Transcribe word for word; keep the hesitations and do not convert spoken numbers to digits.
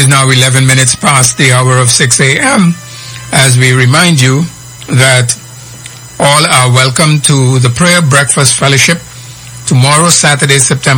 now eleven minutes past the hour of six a.m. as we remind you that all are welcome to the Prayer Breakfast Fellowship tomorrow, Saturday, September